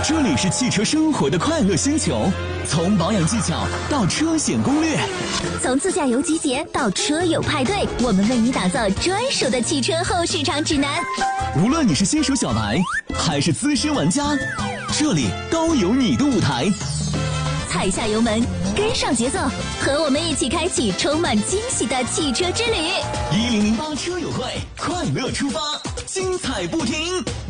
这里是汽车生活的快乐星球，从保养技巧到车险攻略， 从自驾游集结到车友派对，我们为你打造专属的汽车后市场指南。 无论你是新手小白还是资深玩家，这里都有你的舞台。 踩下油门，跟上节奏，和我们一起开启充满惊喜的汽车之旅。 1008车友会，快乐出发，精彩不停。